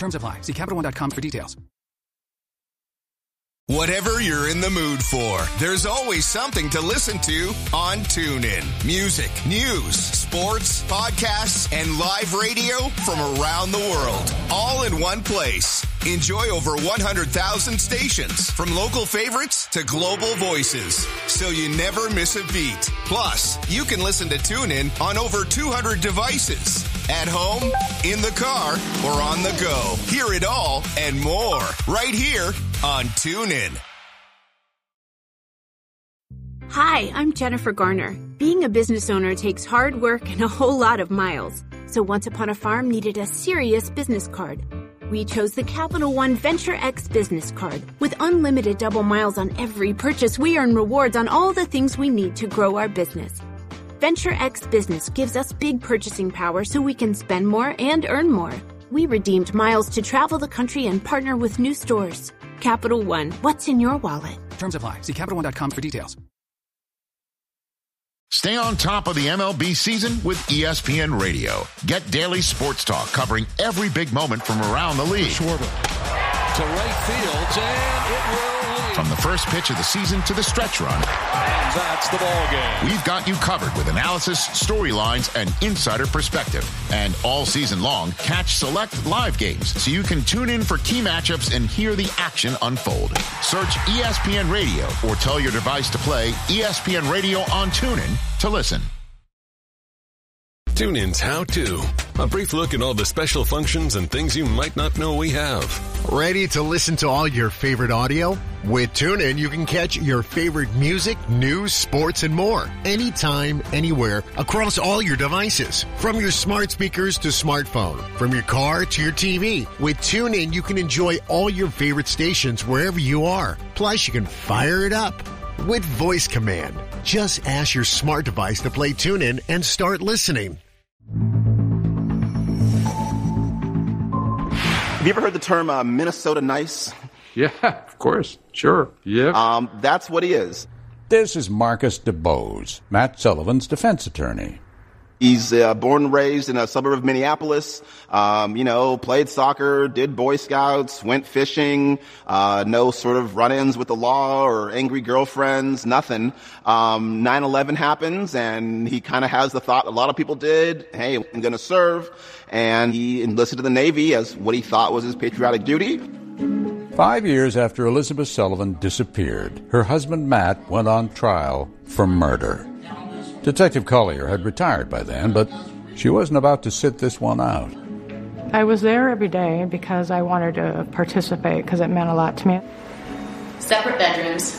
Terms apply. See CapitalOne.com for details. Whatever you're in the mood for, there's always something to listen to on TuneIn. Music, news, sports, podcasts, and live radio from around the world. All in one place. Enjoy over 100,000 stations, from local favorites to global voices, so you never miss a beat. Plus, you can listen to TuneIn on over 200 devices. At home, in the car, or on the go. Hear it all and more right here on TuneIn. Hi, I'm Jennifer Garner. Being a business owner takes hard work and a whole lot of miles. So Once Upon a Farm needed a serious business card. We chose the Capital One Venture X business card. With unlimited double miles on every purchase, we earn rewards on all the things we need to grow our business. Venture X Business gives us big purchasing power so we can spend more and earn more. We redeemed miles to travel the country and partner with new stores. Capital One, what's in your wallet? Terms apply. See CapitalOne.com for details. Stay on top of the MLB season with ESPN Radio. Get daily sports talk covering every big moment from around the league. Schwarber to right field, and it will lead. From the first pitch of the season to the stretch run. And that's the ball game. We've got you covered with analysis, storylines, and insider perspective. And all season long, catch select live games so you can tune in for key matchups and hear the action unfold. Search ESPN Radio or tell your device to play ESPN Radio on TuneIn to listen. TuneIn's How To. A brief look at all the special functions and things you might not know we have. Ready to listen to all your favorite audio? With TuneIn, you can catch your favorite music, news, sports, and more. Anytime, anywhere, across all your devices. From your smart speakers to smartphone. From your car to your TV. With TuneIn, you can enjoy all your favorite stations wherever you are. Plus, you can fire it up with voice command. Just ask your smart device to play TuneIn and start listening. Have you ever heard the term Minnesota nice? Yeah, of course. Sure. Yeah. That's what he is. This is Marcus DeBose, Matt Sullivan's defense attorney. He's born and raised in a suburb of Minneapolis, played soccer, did Boy Scouts, went fishing, no sort of run-ins with the law or angry girlfriends, nothing. 9/11 happens, and he kind of has the thought a lot of people did, hey, I'm going to serve. And he enlisted in the Navy as what he thought was his patriotic duty. 5 years after Elizabeth Sullivan disappeared, her husband Matt went on trial for murder. Detective Collier had retired by then, but she wasn't about to sit this one out. I was there every day because I wanted to participate because it meant a lot to me. Separate bedrooms,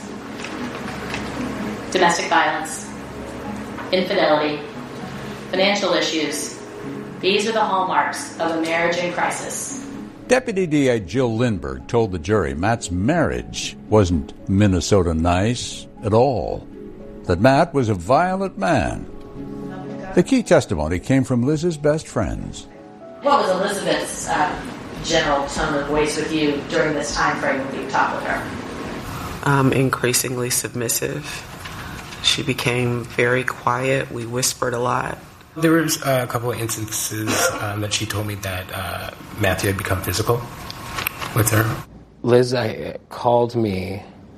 domestic violence, infidelity, financial issues. These are the hallmarks of a marriage in crisis. Deputy DA Jill Lindbergh told the jury Matt's marriage wasn't Minnesota nice at all, that Matt was a violent man. The key testimony came from Liz's best friends. What was Elizabeth's general tone of voice with you during this time frame when you talked with her? Increasingly submissive. She became very quiet. We whispered a lot. There was a couple of instances that she told me that Matthew had become physical with her. Liz called me,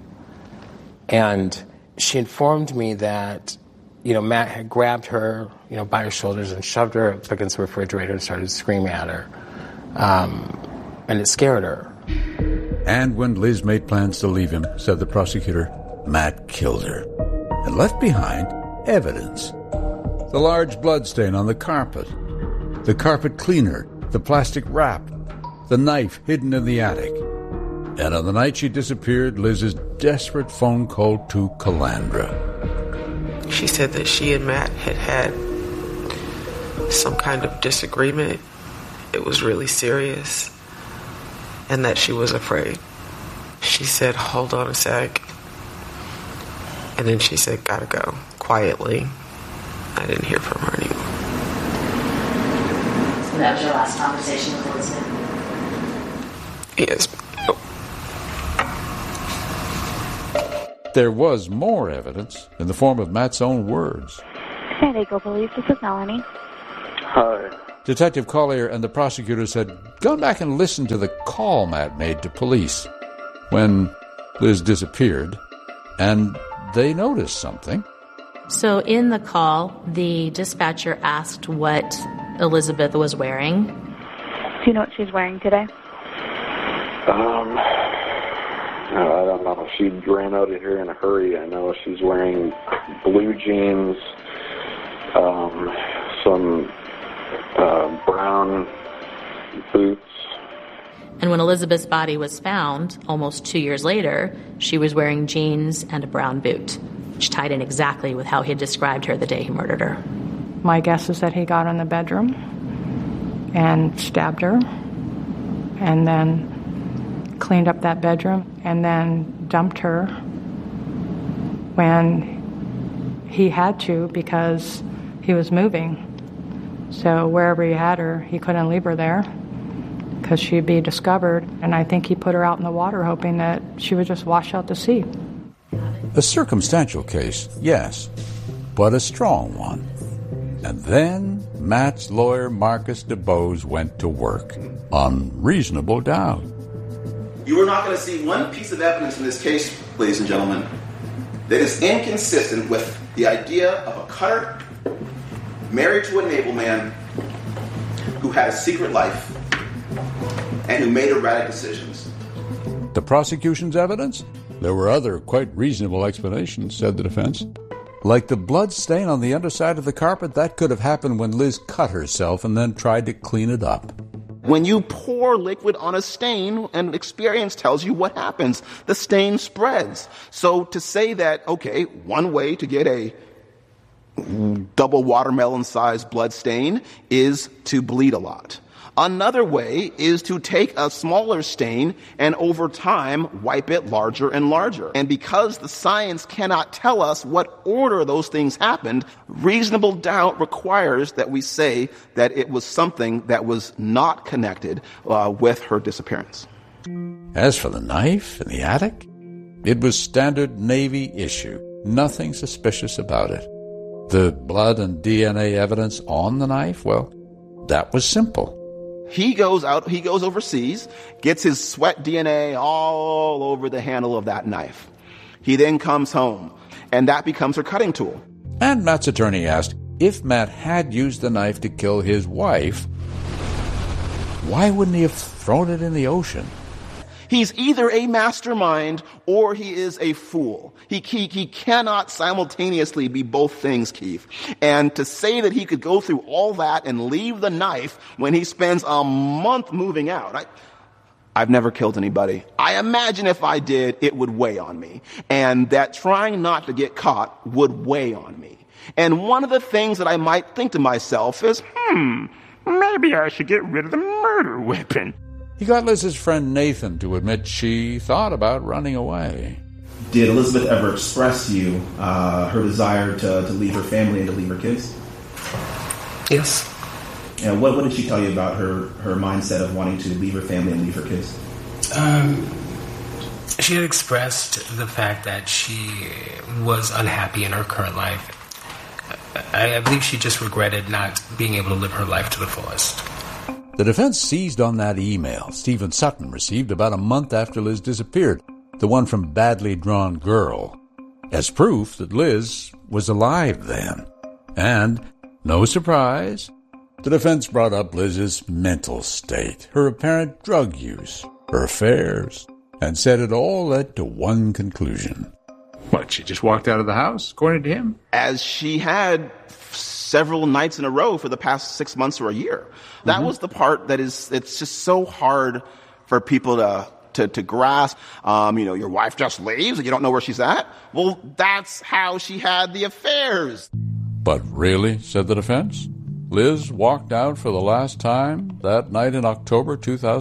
and she informed me that, Matt had grabbed her, by her shoulders and shoved her up against the refrigerator and started screaming at her. And it scared her. And when Liz made plans to leave him, said the prosecutor, Matt killed her and left behind evidence. The large bloodstain on the carpet cleaner, the plastic wrap, the knife hidden in the attic. And on the night she disappeared, Liz's desperate phone call to Calandra. She said that she and Matt had some kind of disagreement. It was really serious. And that she was afraid. She said, hold on a sec. And then she said, gotta go, quietly. I didn't hear from her anymore. So that was your last conversation with Elizabeth? Yes. There was more evidence in the form of Matt's own words. San Diego Police, this is Melanie. Hi. Detective Collier and the prosecutors had gone back and listened to the call Matt made to police when Liz disappeared, and they noticed something. So in the call, the dispatcher asked what Elizabeth was wearing. Do you know what she's wearing today? I don't know. She ran out of here in a hurry. I know she's wearing blue jeans, some brown boots. And when Elizabeth's body was found, almost 2 years later, she was wearing jeans and a brown boot, which tied in exactly with how he had described her the day he murdered her. My guess is that he got in the bedroom and stabbed her and then cleaned up that bedroom and then dumped her when he had to because he was moving. So wherever he had her, he couldn't leave her there because she'd be discovered. And I think he put her out in the water hoping that she would just wash out to sea. A circumstantial case, yes, but a strong one. And then Matt's lawyer, Marcus DeBose, went to work on reasonable doubt. You are not going to see one piece of evidence in this case, ladies and gentlemen, that is inconsistent with the idea of a cutter married to a naval man who had a secret life and who made erratic decisions. The prosecution's evidence? There were other quite reasonable explanations, said the defense. Like the blood stain on the underside of the carpet, that could have happened when Liz cut herself and then tried to clean it up. When you pour liquid on a stain, and experience tells you what happens, the stain spreads. So to say that, okay, one way to get a double watermelon-sized blood stain is to bleed a lot. Another way is to take a smaller stain and over time wipe it larger and larger. And because the science cannot tell us what order those things happened, reasonable doubt requires that we say that it was something that was not connected with her disappearance. As for the knife in the attic, it was standard Navy issue. Nothing suspicious about it. The blood and DNA evidence on the knife, well, that was simple. He goes overseas, gets his sweat DNA all over the handle of that knife. He then comes home, and that becomes her cutting tool. And Matt's attorney asked, if Matt had used the knife to kill his wife, why wouldn't he have thrown it in the ocean? He's either a mastermind or he is a fool. He cannot simultaneously be both things, Keith. And to say that he could go through all that and leave the knife when he spends a month moving out, I've never killed anybody. I imagine if I did, it would weigh on me. And that trying not to get caught would weigh on me. And one of the things that I might think to myself is, maybe I should get rid of the murder weapon. He got Liz's friend Nathan to admit she thought about running away. Did Elizabeth ever express to you her desire to leave her family and to leave her kids? Yes. And what did she tell you about her mindset of wanting to leave her family and leave her kids? She had expressed the fact that she was unhappy in her current life. I believe she just regretted not being able to live her life to the fullest. The defense seized on that email Stephen Sutton received about a month after Liz disappeared, the one from Badly Drawn Girl, as proof that Liz was alive then. And, no surprise, the defense brought up Liz's mental state, her apparent drug use, her affairs, and said it all led to one conclusion. What, she just walked out of the house, according to him? As she had several nights in a row for the past 6 months or a year. That was the part that it's just so hard for people to grasp. Your wife just leaves and you don't know where she's at. Well, that's how she had the affairs. But really, said the defense, Liz walked out for the last time that night in October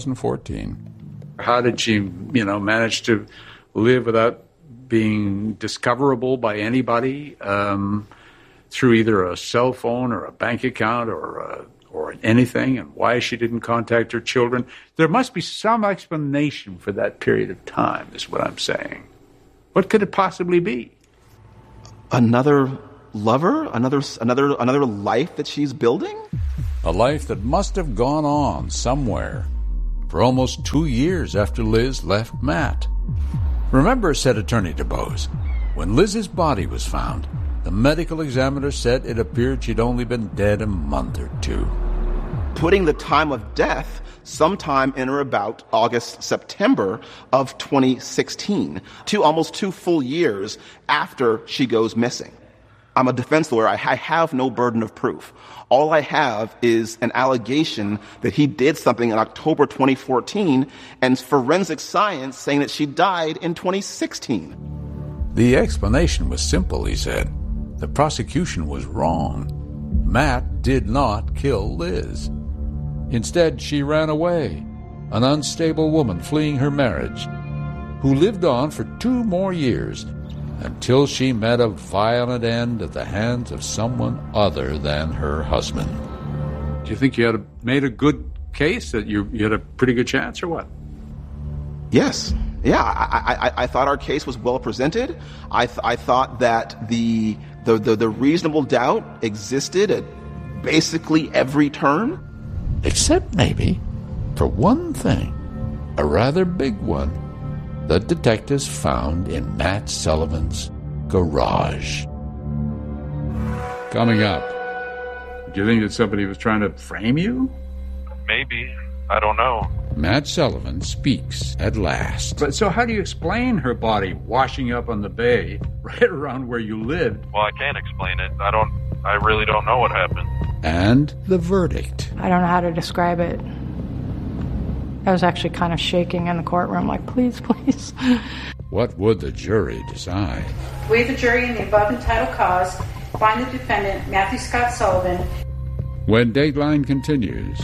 2014. How did she, manage to live without being discoverable by anybody through either a cell phone or a bank account or anything, and why she didn't contact her children? There must be some explanation for that period of time, is what I'm saying. What could it possibly be? Another lover? Another life that she's building? A life that must have gone on somewhere for almost 2 years after Liz left Matt. Remember, said Attorney DuBose, when Liz's body was found, the medical examiner said it appeared she'd only been dead a month or two. Putting the time of death sometime in or about August, September of 2016, almost 2 full years after she goes missing. I'm a defense lawyer. I have no burden of proof. All I have is an allegation that he did something in October 2014 and forensic science saying that she died in 2016. The explanation was simple, he said. The prosecution was wrong. Matt did not kill Liz. Instead, she ran away, an unstable woman fleeing her marriage, who lived on for 2 more years until she met a violent end at the hands of someone other than her husband. Do you think you had made a good case, that you had a pretty good chance, or what? Yes. Yeah, I thought our case was well presented. I thought that the reasonable doubt existed at basically every turn. Except maybe for one thing, a rather big one, that detectives found in Matt Sullivan's garage. Coming up. Do you think that somebody was trying to frame you? Maybe. I don't know. Matt Sullivan speaks at last. But so how do you explain her body washing up on the bay right around where you lived? Well, I can't explain it. I really don't know what happened. And the verdict. I don't know how to describe it. I was actually kind of shaking in the courtroom, like, please, please. What would the jury decide? We, the jury, in the above entitled cause, find the defendant, Matthew Scott Sullivan. When Dateline continues.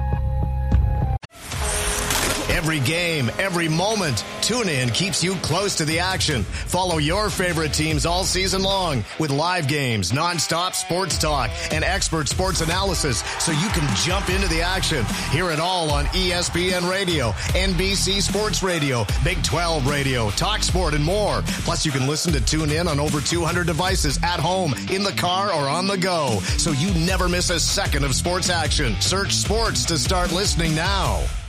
Every game, every moment, TuneIn keeps you close to the action. Follow your favorite teams all season long with live games, nonstop sports talk, and expert sports analysis so you can jump into the action. Hear it all on ESPN Radio, NBC Sports Radio, Big 12 Radio, TalkSport, and more. Plus, you can listen to TuneIn on over 200 devices at home, in the car, or on the go, so you never miss a second of sports action. Search sports to start listening now.